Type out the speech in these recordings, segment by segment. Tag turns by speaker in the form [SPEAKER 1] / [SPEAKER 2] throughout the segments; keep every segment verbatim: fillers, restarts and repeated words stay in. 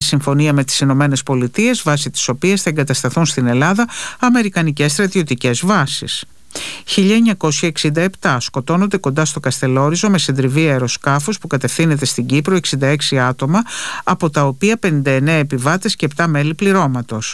[SPEAKER 1] συμφωνία με τις Ηνωμένες Πολιτείες, βάσει της οποίας θα εγκατασταθούν στην Ελλάδα αμερικανικές στρατιωτικές βάσεις. χίλια εννιακόσια εξήντα επτά σκοτώνονται κοντά στο Καστελόριζο με συντριβή αεροσκάφους που κατευθύνεται στην Κύπρο εξήντα έξι άτομα, από τα οποία πενήντα εννέα επιβάτες και επτά μέλη πληρώματος.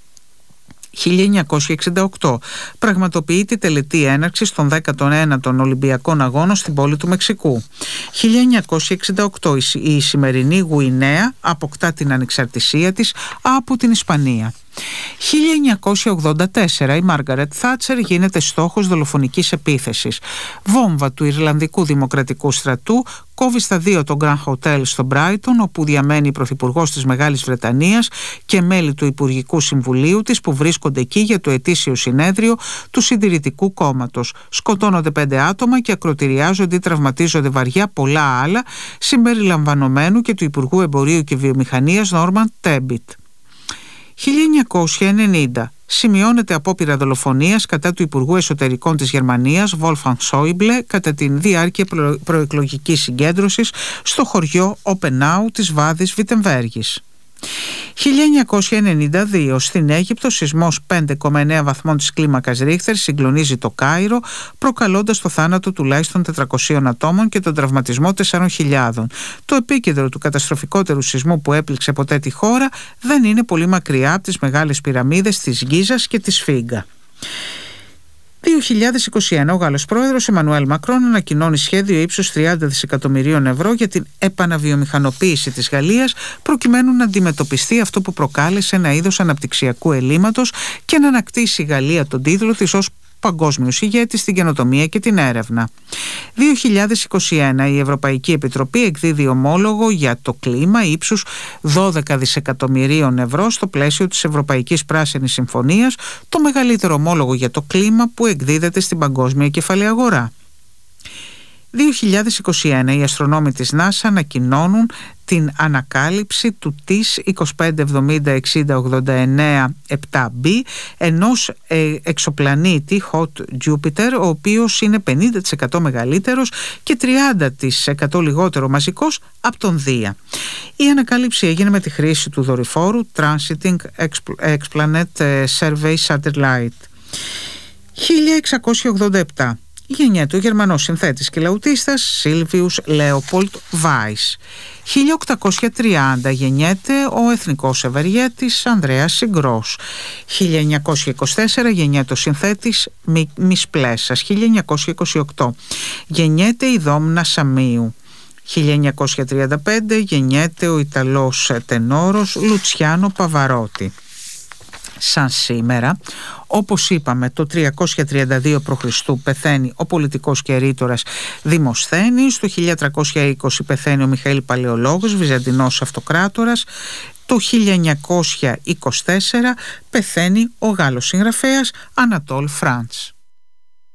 [SPEAKER 1] χίλια εννιακόσια εξήντα οκτώ πραγματοποιείται η τελετή έναρξης των δέκατων ένατων Ολυμπιακών Αγώνων στην πόλη του Μεξικού. χίλια εννιακόσια εξήντα οκτώ η σημερινή Γουινέα αποκτά την ανεξαρτησία της από την Ισπανία. χίλια εννιακόσια ογδόντα τέσσερα η Μάργαρετ Θάτσερ γίνεται στόχος δολοφονικής επίθεσης. Βόμβα του Ιρλανδικού Δημοκρατικού Στρατού κόβει στα δύο το Grand Hotel στο Μπράιτον, όπου διαμένει η Πρωθυπουργός της Μεγάλης Βρετανίας και μέλη του Υπουργικού Συμβουλίου της που βρίσκονται εκεί για το ετήσιο συνέδριο του Συντηρητικού Κόμματος. Σκοτώνονται πέντε άτομα και ακροτηριάζονται ή τραυματίζονται βαριά πολλά άλλα, συμπεριλαμβανομένου και του Υπουργού Εμπορίου και Βιομηχανίας Νόρμαν Τέμπιτ. χίλια εννιακόσια ενενήντα σημειώνεται απόπειρα δολοφονίας κατά του Υπουργού Εσωτερικών της Γερμανίας Wolfgang Schäuble κατά τη διάρκεια προ... προεκλογικής συγκέντρωσης στο χωριό Οπενάου της Βάδης Βιτεμβέργης. χίλια εννιακόσια ενενήντα δύο στην Αίγυπτο σεισμός πέντε κόμμα εννέα βαθμών της κλίμακας Ρίχτερ συγκλονίζει το Κάιρο, προκαλώντας το θάνατο τουλάχιστον τετρακοσίων ατόμων και τον τραυματισμό τεσσάρων χιλιάδων. Το επίκεντρο του καταστροφικότερου σεισμού που έπληξε ποτέ τη χώρα δεν είναι πολύ μακριά από τις μεγάλες πυραμίδες της Γκίζας και της Φίγκα. δύο χιλιάδες είκοσι ένα ο Γάλλος πρόεδρος Εμμανουέλ Μακρόν ανακοινώνει σχέδιο ύψους τριάντα δισεκατομμυρίων ευρώ για την επαναβιομηχανοποίηση της Γαλλίας, προκειμένου να αντιμετωπιστεί αυτό που προκάλεσε ένα είδος αναπτυξιακού ελλείμματος και να ανακτήσει η Γαλλία τον τίτλο της ως παγκόσμιος ηγέτης στην καινοτομία και την έρευνα. δύο χιλιάδες είκοσι ένα η Ευρωπαϊκή Επιτροπή εκδίδει ομόλογο για το κλίμα ύψους δώδεκα δισεκατομμυρίων ευρώ στο πλαίσιο της Ευρωπαϊκής Πράσινης Συμφωνίας, το μεγαλύτερο ομόλογο για το κλίμα που εκδίδεται στην παγκόσμια κεφαλαιαγορά. δύο χιλιάδες είκοσι ένα οι αστρονόμοι της NASA ανακοινώνουν την ανακάλυψη του τις είκοσι πέντε εβδομήντα εξήντα ογδόντα εννέα επτά μπι, ενός ε, εξωπλανήτη Hot Jupiter, ο οποίος είναι πενήντα τοις εκατό μεγαλύτερος και τριάντα τοις εκατό λιγότερο μαζικός από τον Δία. Η ανακάλυψη έγινε με τη χρήση του δορυφόρου Transiting Exoplanet Survey Satellite. χίλια εξακόσια ογδόντα επτά γεννιέται ο Γερμανός συνθέτης και λαουτίστας Σίλβιους Λέοπολτ Βάις. χίλια οκτακόσια τριάντα γεννιέται ο εθνικός ευεργέτης Ανδρέας Συγκρός. χίλια εννιακόσια είκοσι τέσσερα γεννιέται ο συνθέτης Μις Πλέσας. χίλια εννιακόσια είκοσι οκτώ γεννιέται η Δόμνα Σαμίου. χίλια εννιακόσια τριάντα πέντε γεννιέται ο Ιταλός τενόρος Λουτσιάνο Παβαρότη. Σαν σήμερα, όπως είπαμε, το τριακόσια τριάντα δύο π.Χ. πεθαίνει ο πολιτικός και ρήτορας Δημοσθένης, το χίλια τριακόσια είκοσι πεθαίνει ο Μιχαήλ Παλαιολόγος, Βυζαντινός αυτοκράτορας, το χίλια εννιακόσια είκοσι τέσσερα πεθαίνει ο Γάλλος συγγραφέας Ανατόλ Φραντς.